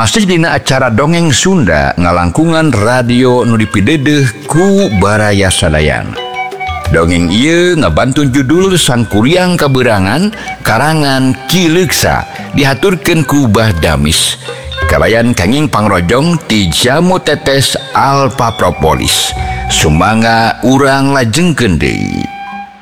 Masih dina acara dongeng Sunda ngalangkungan radio nu dipidedeh ku Baraya Sadayan. Dongeng ieu ngabantun judul Sang Kuryang Kaberangan karangan Ki Leuksa dihaturkeun ku Bah Damis. Kalayan kenging pangrojong ti Jamu Tetes Alpa Propolis. Sumangga urang lajengkeun deui.